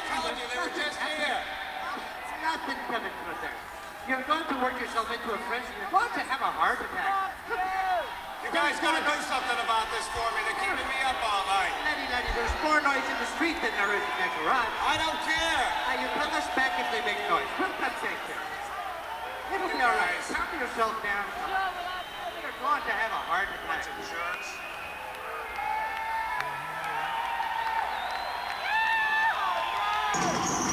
telling you, they were just here. Nothing coming through there. You're going to work yourself into a frenzy. You're going to have a heart attack. You guys gotta do something about this for me. They're keeping me up all night. Letty, there's more noise in the street than there is in that garage. I don't care. Now, you tell us back if they make noise. We'll come take care. It'll be all right. Calm yourself down. You're going to have a heart attack. Insurance. Oh,